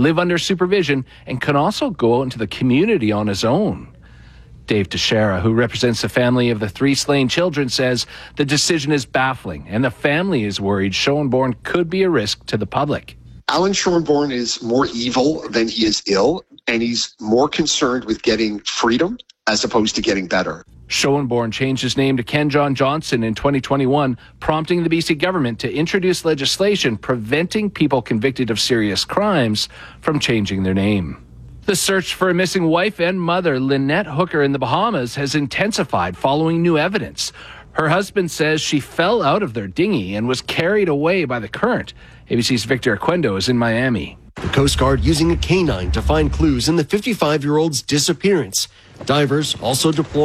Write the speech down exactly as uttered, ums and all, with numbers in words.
live under supervision, and can also go out into the community on his own. Dave Teixeira, who represents the family of the three slain children, says the decision is baffling and the family is worried Schoenborn could be a risk to the public. Alan Schoenborn is more evil than he is ill, and he's more concerned with getting freedom as opposed to getting better. Schoenborn changed his name to Ken John Johnson in twenty twenty-one, prompting the B C government to introduce legislation preventing people convicted of serious crimes from changing their name. The search for a missing wife and mother, Lynette Hooker, in the Bahamas has intensified following new evidence. Her husband says she fell out of their dinghy and was carried away by the current. A B C's Victor Aquendo is in Miami. The Coast Guard using a canine to find clues in the fifty-five-year-old's disappearance. Divers also deployed